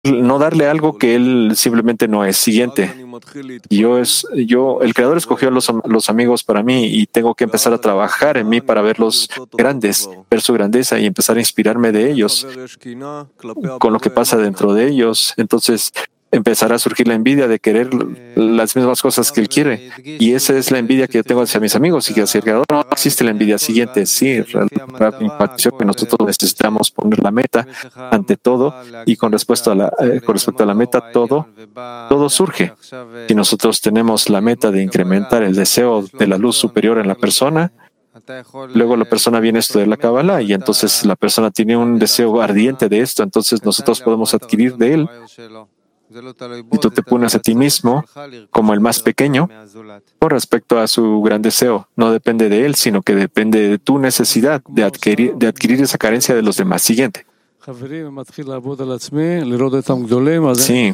no darle algo que él simplemente no es. Siguiente. El Creador escogió a los amigos para mí y tengo que empezar a trabajar en mí para verlos grandes, ver su grandeza y empezar a inspirarme de ellos con lo que pasa dentro de ellos. Entonces empezará a surgir la envidia de querer las mismas cosas que él quiere. Y esa es la envidia que yo tengo hacia mis amigos y que hacia el Creador no existe la envidia. Siguiente, sí, enfatizó que nosotros necesitamos poner la meta ante todo y con respecto a la meta, todo surge. Si nosotros tenemos la meta de incrementar el deseo de la luz superior en la persona, luego la persona viene a estudiar la Kabbalah y entonces la persona tiene un deseo ardiente de esto, entonces nosotros podemos adquirir de él. Y tú te pones a ti mismo como el más pequeño con respecto a su gran deseo. No depende de él, sino que depende de tu necesidad de adquirir esa carencia de los demás. Siguiente. Sí.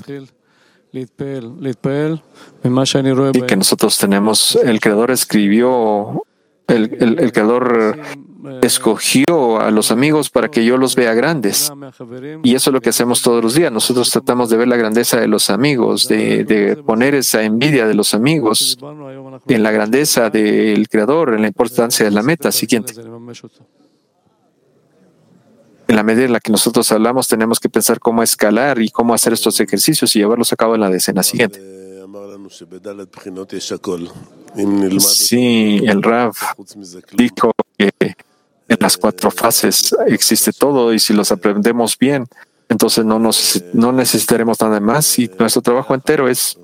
Y que nosotros tenemos, el Creador escribió, el Creador escogió a los amigos para que yo los vea grandes. Y eso es lo que hacemos todos los días. Nosotros tratamos de ver la grandeza de los amigos, de poner esa envidia de los amigos en la grandeza del Creador, en la importancia de la meta. Siguiente. En la medida en la que nosotros hablamos, tenemos que pensar cómo escalar y cómo hacer estos ejercicios y llevarlos a cabo en la decena siguiente. Sí, el Rav dijo que en las 4 fases existe todo y si los aprendemos bien, entonces no necesitaremos nada más y nuestro trabajo entero es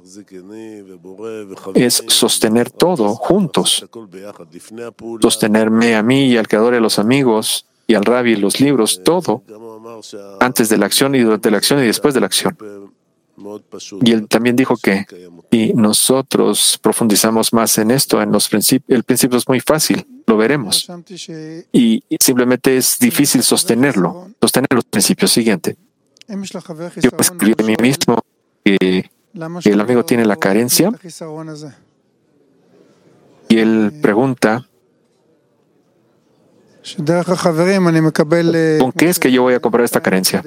sostener todo juntos, sostenerme a mí y al Creador y a los amigos y al Rav y los libros, todo antes de la acción y durante la acción y después de la acción. Y él también dijo que si nosotros profundizamos más en esto, en los principios, el principio es muy fácil, lo veremos. Y simplemente es difícil sostener los principios. Siguiente. Yo escribí a mí mismo que el amigo tiene la carencia y él pregunta, ¿con qué es que yo voy a comprar esta carencia?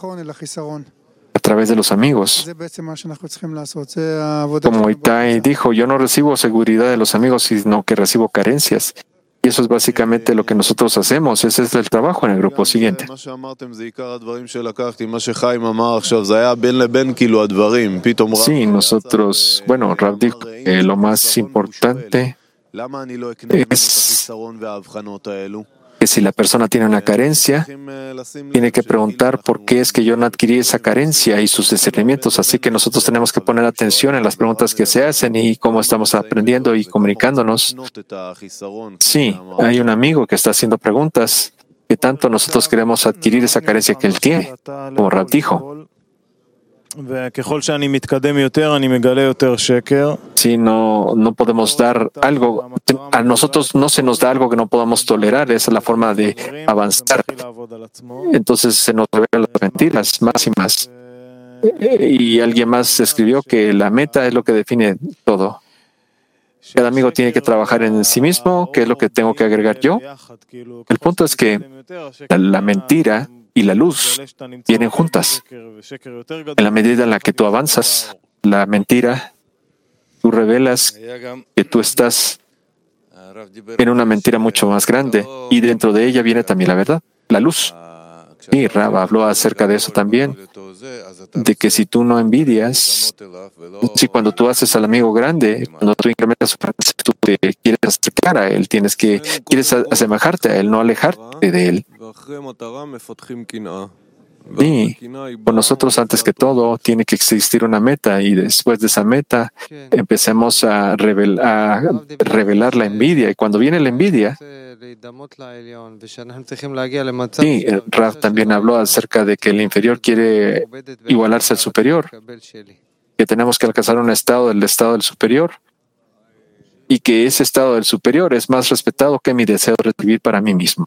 A través de los amigos. Como Itai dijo, yo no recibo seguridad de los amigos, sino que recibo carencias. Y eso es básicamente lo que nosotros hacemos. Ese es el trabajo en el grupo siguiente. Sí, nosotros, Rav dijo que lo más importante es que si la persona tiene una carencia, tiene que preguntar por qué es que yo no adquirí esa carencia y sus discernimientos. Así que nosotros tenemos que poner atención en las preguntas que se hacen y cómo estamos aprendiendo y comunicándonos. Sí, hay un amigo que está haciendo preguntas que tanto nosotros queremos adquirir esa carencia que él tiene, como Rav dijo. Si no podemos dar algo, a nosotros no se nos da algo que no podamos tolerar, esa es la forma de avanzar. Entonces se nos revelan las mentiras más y más. Y alguien más escribió que la meta es lo que define todo. Cada amigo tiene que trabajar en sí mismo, ¿qué es lo que tengo que agregar yo? El punto es que la mentira y la luz vienen juntas. En la medida en la que tú avanzas, la mentira, tú revelas que tú estás en una mentira mucho más grande y dentro de ella viene también la verdad, la luz. Y Rav habló acerca de eso también, de que si tú no envidias, si cuando tú haces al amigo grande, cuando tú incrementas su grandeza, tú te quieres acercar a él, quieres asemejarte a él, no alejarte de él. Y con nosotros, antes que todo, tiene que existir una meta y después de esa meta empecemos a revelar la envidia. Y cuando viene la envidia, sí, Rav también habló acerca de que el inferior quiere igualarse al superior, que tenemos que alcanzar un estado del superior y que ese estado del superior es más respetado que mi deseo de recibir para mí mismo.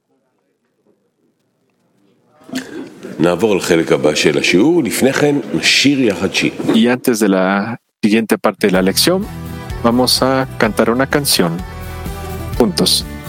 Y antes de la siguiente parte de la lección, vamos a cantar una canción juntos.